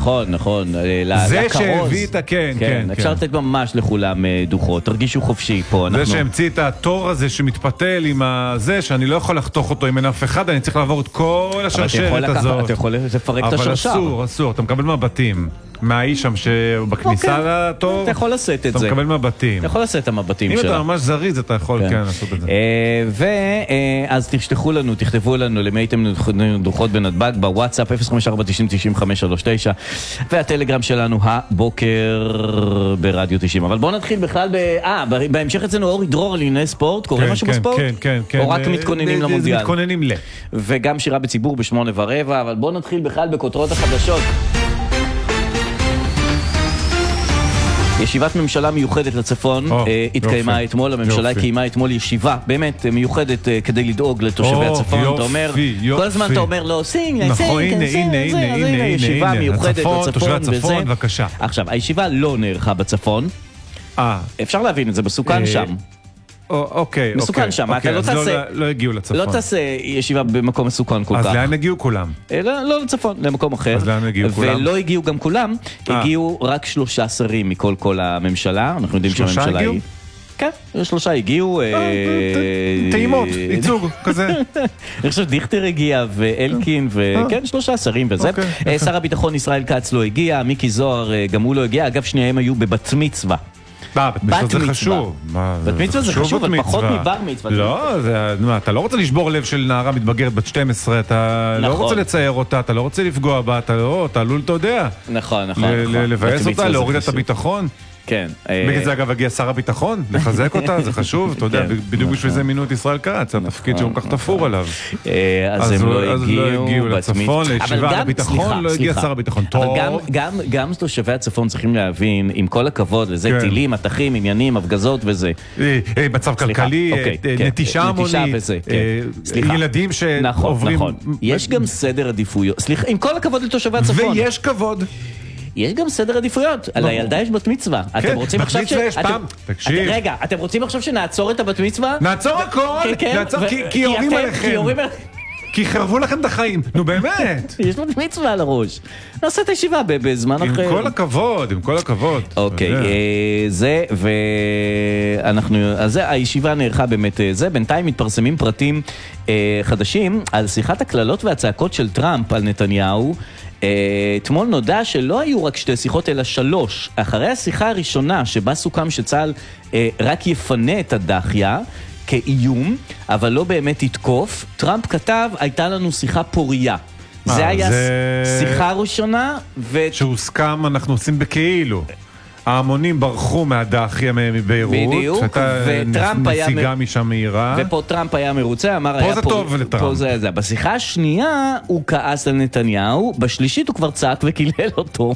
נכון, נכון. זה שהביא את כן. אפשר לתת ממש לכולם דוחות, תרגישו חופשי פה. זה שהמציא את התור הזה שמתפתל עם זה, שאני לא יכול לחתוך אותו עם אף אחד, אני צריך לעבור את כל השרשרת הזאת. אתה יכול לפרק את השרשר. אבל אסור, אתה מקבל מבטים. מהאיש שם שבכניסה לתור, אתה יכול לשאת את זה. אתה מקבל מבטים. אתה יכול לשאת את המבטים אם שלה. אתה ממש זריז, אתה יכול כן לעשות את זה. ואז תשלחו לנו, תכתבו לנו למי הייתם דוחות בנתב"ג, בוואטסאפ 054-90-9539, והטלגרם שלנו הבוקר ברדיו 90. אבל בואו נתחיל בכלל בהמשך אצלנו אורי דרור על ענייני ספורט, קורא משהו בספורט? כן. או רק מתכוננים למונדיאל? מתכוננים וגם שירה בציבור ב8:15, אבל בואו נתחיל בכלל בכותרות החדשות. ישיבת ממשלה מיוחדת לצפון התקיימה אתמול, הממשלה קיימה אתמול ישיבה באמת מיוחדת כדי לדאוג לתושבי הצפון. אתה אומר, כל הזמן אתה אומר לא, הנה, ישיבה מיוחדת לצפון וזה. עכשיו, הישיבה לא נערכה בצפון, אפשר להבין את זה, בסוכן שם. אוקיי, מסוכן שם, אתה לא הגיעו לצפון. לא תעשה ישיבה במקום מסוכן כל כך. אז לאן הגיעו כולם? לא לצפון, למקום אחר. אז לאן הגיעו כולם? ולא הגיעו גם כולם, הגיעו רק 3 שרים מכל הממשלה. אנחנו יודעים שהממשלה היא... כן, 3 הגיעו. טעימות, ייצוג כזה. אני חושב דיכטר הגיע ואלקין וכן 3 שרים וזה. שר הביטחון ישראל כץ לא הגיע, מיקי זוהר גם הוא לא הגיע. אגב, שניהם היו בבת מצווה. בת מצווה זה חשוב. בת מצווה זה חשוב, אבל פחות מבר מצווה. לא, אתה לא רוצה לשבור לב של נערה מתבגרת בת 12, אתה לא רוצה לצייר אותה, אתה לא רוצה לפגוע בה, אתה עלול, אתה יודע. נכון. לבאס אותה, להוריד את הביטחון. כן. בגלל זה אגב הגיע שר הביטחון, לחזק אותה, זה חשוב, אתה יודע, בדיוק בשביל זה מינו את ישראל כץ, התפקיד שהוא כך תפור עליו. אז הם לא הגיעו לצפון, לישיבה על הביטחון, לא הגיע שר הביטחון. אבל גם תושבי הצפון צריכים להבין, עם כל הכבוד לזה, טילים, מתחים, עניינים, הפגזות וזה. מצב כלכלי, נטישה המונית, ילדים שעוברים... נכון, יש גם סדר עדיפויות. סליחה, עם כל הכבוד לתושבי הצפון. ויש כבוד. יש גם סדר עדיפויות, על הילדה יש בת מצווה. כן, בת מצווה יש פעם, תקשיב. רגע, אתם רוצים עכשיו שנעצור את הבת מצווה? נעצור הכל, כי יורים עליכם. כי חרבו לכם את החיים, נו באמת. יש בת מצווה על הראש. נעשה את הישיבה בזמן אחר. עם כל הכבוד, עם כל הכבוד. אוקיי, זה, אז הישיבה נערכה באמת זה, בינתיים מתפרסמים פרטים חדשים על שיחת הכללות והצעקות של טראמפ על נתניהו. אתמול נודע שלא היו רק 2 שיחות אלא 3. אחרי השיחה הראשונה שבה סוכם שצה"ל רק יפנה את הדחיה כאיום, אבל לא באמת יתקוף, טראמפ כתב, הייתה לנו שיחה פוריה. זה היה שיחה ראשונה שהוסכם אנחנו עושים בכאילו. ההמונים ברחו מהדחיה מביירות. בדיוק, וטראמפ היה נסיגה משם מהירה. ופה טראמפ היה מרוצה, אמר... פה זה טוב לטראמפ. בשיחה השנייה הוא כעס על נתניהו, בשלישית הוא כבר צעק וקילל אותו.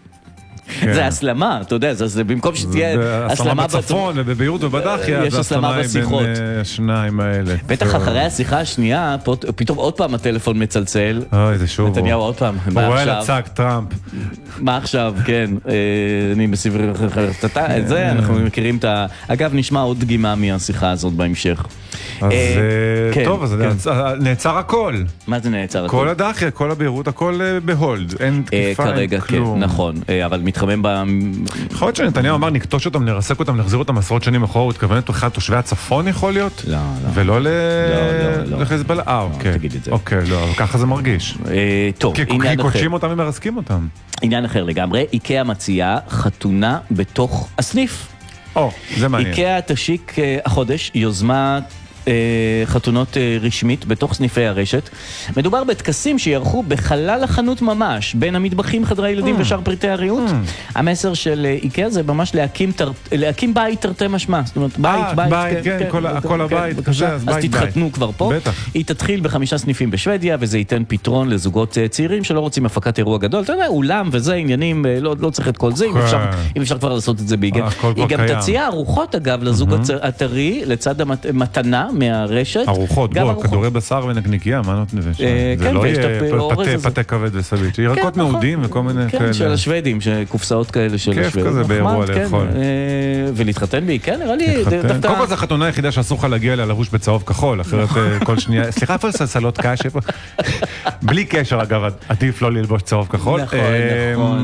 זה הסלמה, אתה יודע, זה במקום שתהיה הסלמה בצפון ובביירות ובדחיה, יש הסלמה בשיחות. בין השניים האלה. בטח אחרי השיחה השנייה, פתאום עוד פעם הטלפון מצלצל. אוי, זה שוב. נתניהו עוד פעם, הוא רואה לצק טראמפ. מה עכשיו, כן. אני בסביב את זה, אנחנו מכירים את ה... אגב, נשמע עוד דגימה מהשיחה הזאת בהמשך. אז טוב, אז נעצר הכל. מה זה נעצר הכל? כל הדחיה, כל הביירות, הכל בהולד. אין תקיפה, אין כלום. נכון, אבל מתחמם ב... יכול להיות שנתניהו אמר, נקטוש אותם, נרסק אותם, נחזיר אותם עשרות שנים אחורה, הוא התכוונת בכלל תושבי הצפון יכול להיות? לא. ולא לחיזבאללה? אוקיי. תגיד את זה. אוקיי, לא, אבל ככה זה מרגיש. טוב, עניין אחר. כי קודשים אותם ומרסקים אותם. עניין אחר לגמרי, איקאה מציעה חתונה בתוך הסניף. זה מעניין. איקאה תשיק החודש יוזמה חתונות רשמית בתוך סניפי הרשת. מדובר בטקסים שיערכו בחלל החנות ממש, בין המטבחים, חדרי ילדים ושאר פריטי הריהוט. המסר של איקאה זה ממש להקים בית תרתי משמע. זאת אומרת, בית, כן, כל הבית. אז תתחתנו כבר פה. היא תתחיל ב5 סניפים בשוודיה, וזה ייתן פתרון לזוגות צעירים שלא רוצים הפקת אירוע גדול. אתה יודע, אולם וזה עניינים, לא צריך את כל זה, אם אפשר כבר לעשות את זה ביגן. היא גם תציע ארוחות, אגב, לזוג הטרי, לצד המתנה מהרשת. ארוחות, כדורי בשר ונקניקיה, מה נותנים? זה לא יהיה פתה כבד וסביץ'. ירקות מעודים וכל מיני כאלה. כן, של השוודים, קופסאות כאלה של השוודים. כיף כזה באירוע לאכול. ולהתחתן בי, כן, נראה לי... קודם כל זה החתונה היחידה שאסור לך להגיע אליה לבוש בצהוב כחול, אחרת כל שנייה... סליחה, איפה סלסלות קש? בלי קשר, אגב, עדיף לא ללבוש צהוב כחול. נכון.